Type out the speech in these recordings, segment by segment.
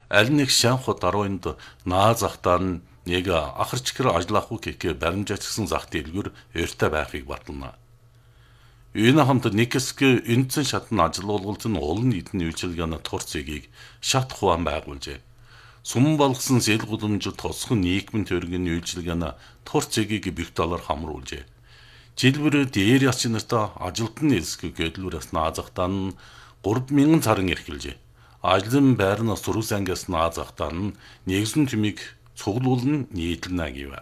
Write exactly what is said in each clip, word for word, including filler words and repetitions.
Аль нэг шанх даруунд наа захтаа нь нэг ахар чихэр ажиллахгүй гэхээ баримжаачсан зах дэлгүүр өртөө байхыг батална. Энэ хамт нэг хэсэг үндсэн шатны ажил олголтын олон нийтийн үйлчилгээний тур цэгийг шат хуван байгуулжээ. Сум болгосон зээл гудамж тосхон нийгмийн төргийн үйлчилгээний тур цэгийг бих доллар хамруулжээ. Жилбэр дээр ясч нартай ажилтны хэсэг гэдлүүрээс наазахтаа нь гурван мянган царин эрхэлжээ. Ажлын байрнаас сурус ангиас наазахтаа нь нэгэн тэмийг цуглуулн нийтлэнэ гэв.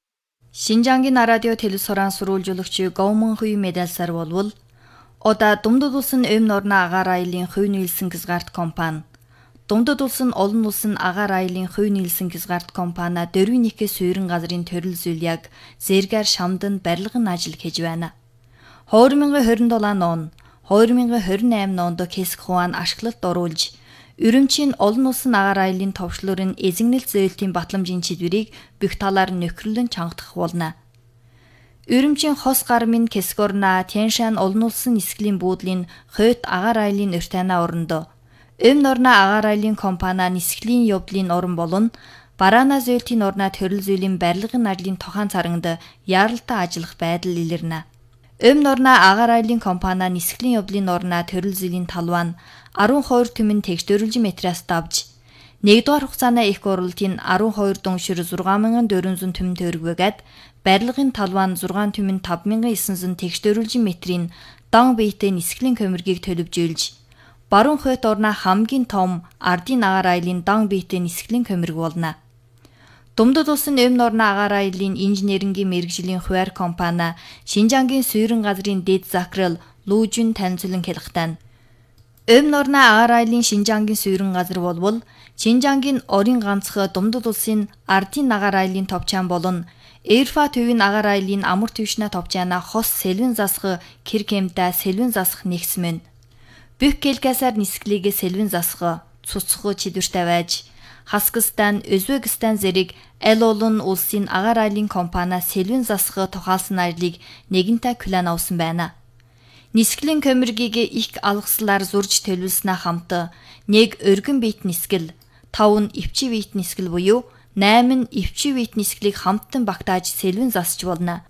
Шинжангийн радио телевизоран сурвалжуулагч Говмон Хуй медальсар болвол ода Думдад улсын Өмнө орны агаар аялын хувь нийлсэн хязгаарт компани Думдад улсын олон улсын агаар аялын хувь нийлсэн хязгаарт компани дөрвийн нэгэн суурин газрын төрөл зүйл яг зэргээр шамданд барилгын ажил хийж байна. две тысячи двадцать семь он две тысячи двадцать восемь онд Кэск Хуан ашиглалт оруулж Үрүмчийн олон улсын агаар аялын товчлуурын эзэгнэл зөөлтийн батламжийн чиглэлийг бүх талаар нөхөрлөн чангадах болно. Үрүмчийн хос гармын Кэскорна Тяншан олон улсын нисгэлийн буудлын хойд агаар аялын уртайна орондоо Өмнө орны агаар аялын компани нисгэлийн явдлын орон болон Бараана зөөлтийн орны төрөл зүйлийн барилгын ажлын тухайн царангад яаралтай ажиллах байдал илэрнэ. Өмнө орны агаар аялын компани нисгэлийн явдлын орны төрөл зүйлийн талваа нь twelve түмэн тэгш дөрвөлжин метраас давж нэгдүгээр хугацааны их оролтын twelve дуншир six thousand four hundred түмэн төгрөгөөд барилгын талваа нь six түмэн five thousand nine hundred тэгш дөрвөлжин метрийн дан биетэй нисгэлийн көмөргийг төлөвжүүлж баруун хойд орны хамгийн том ардын агаар аялын дан биетэй нисгэлийн көмөрг болно. Думдад улсын Өмнө орны агаар аялын инженерингийн мэргэжлийн хуваар компани Шинжангийн суурин газрын дэд захирал Лүүжин танилцуулан хэлэхдээ Өмнө орны агаар аялын Шинжангийн суурин газар болвол Шинжангийн орын ганцх Думдад улсын ардын агаар аялын товчаан болон Эрфа төвийн агаар аялын амар төвшнө товчаана хос сэлвэн засах Киркемда сэлвэн засах нэгсмэн. Бүх гэлгасаар нисгэлийг сэлвэн засах цуцх чидвэртэй байж Хаскстан, Өзбекстан зэрэг аль олон улсын агаар аялын компани сэлвэн засах тухайлсан ажлыг нэгэнтээ план авсан байна. Нисгэлийн көмөргийг их алгаслаар зурж төлөвлөснө хамт нэг өргөн биет нисгэл, five өвчи биет нисгэл буюу eight өвчи биет нисгэлийг хамтан багтааж сэлвэн засч болно.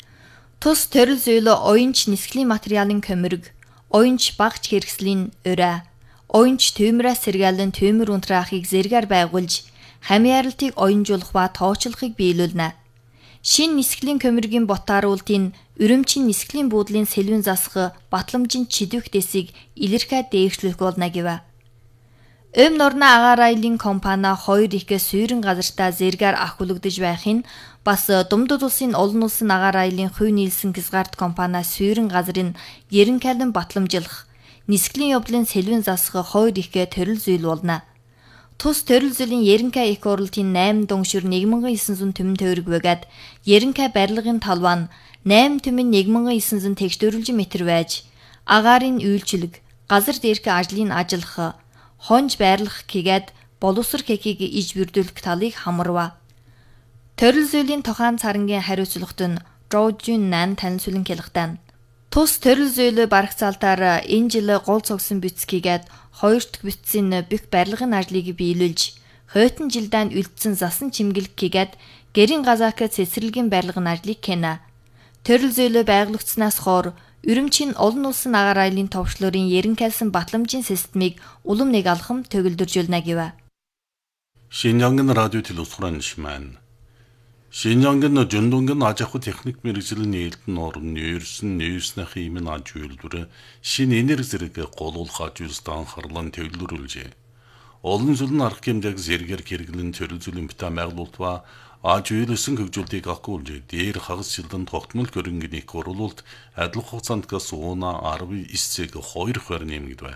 Тус төрөл зүйл оюунч нисгэлийн материалын көмөрг, оюунч багч хэрэгслийн өрөө, оюунч түймрээс сэргээлэн түймэр унтраахыг зэргээр байгуулж хамьяаралтыг оюунжуулах ба тоочлохыг биелүүлнэ. Шин нисгэлийн көмөргийн ботааруултын Үрүмчийн нисгэлийн буудлын сэлвэн засах батламжийн чидвэх дэсийг илэрхээ дээшлэх болно гэв. Өмнө орны агаар аялын компани хоёр их суурин газартаа зэргээр ахуулагдж байхын бас Думдад улсын олон улсын агаар аялын хувь нийлсэн хязгаарт компани суурин газрын ерөнхийдэн батламжлах нисгэлийн явдлын сэлвэн засах хоёр их төрөл зүйл болно. Тус төрөл зүйлийн ерөнхий их оролтын eight дуншир one thousand nine hundred түмэн төгрөг бөгөөд ерөнхий барилгын талваа нь eight түмэн one thousand nine hundred тэгш дөрвөлжин метр байж агаарын үйлчилэг, газар дээрх ажлын ажиллах, хонж байрлах гэгээд боловсрол хэхийг иж бүрдүүлэх талыг хамарва. Төрөл зүйлийн тухайн царангийн хариуцлагт нь Жоужин Нан танилцуулан хэлэхдээ тус төрөл зүйл барагцаалтаар энэ жил гол цогсон битс хийгээд хоёр дахь битсийн бүх барилгын ажлыг биелүүлж хойтон жилдээ үлдсэн засан чимгэлэг хийгээд гэрийн газаак цэцэрлэгийн барилгын ажлыг хийнэ. Төрөл зүйл байгуулагдсанаас хойш Үрүмчийн олон улсын агаар аялын товчлуурын ерөнхийдсэн батламжийн системийг улам нэг алхам төгөлдржүүлнэ гэв. Шинжангийн радио телевизорын шимэн Шинжангийн жөндөнгөн аж ахуй техник мэргэжлийн нээлтэн орон нэрсэн нэрснэх юм аж үйлдвэр шин энерги зэрэг голуулах аж үйлстэй анхаарлан төвлөрүүлжээ. Олон зүйлийн арга хэмжээг зэргээр хэрэглэн төрөл зүйлийн битаа байгуултва аж үйлсэн хөгжүүлэлтийг агуулж дээр хагас жилдэн тогтмол хөрөнгөний их оруулалт адил хугацаанд суuna nineteen цэг two тwenty нэмэгдэв.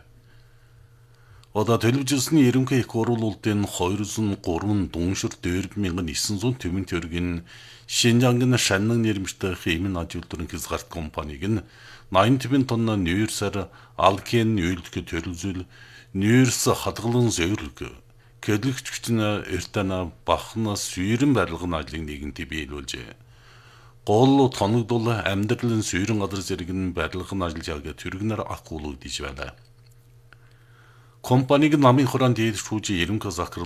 Одоо телевизсний ерөнхий их оруулалтын two oh three дуншир four thousand nine hundred түмэн төгрөгийн Шинжангийн шаннан нэрмжтэй хэмээн аж үйлдвэрийн хязгаарт компаниг нь ninety тонн нүүрсээр алкен үйлдэх төрөл зүйл нүүрс хадгалан зөвлөг Кэдлэгчгчнэ эртана бахнаас суурин барилгын ажлыг нэгэнтээ биелүүлжээ. Гол тоногдол амьдралын суурин газар зэрэг нь барилгын ажил яг түргнэр агуулгдж байна. Компаниг намын хураан дээд шүүжи ерөнхий захирал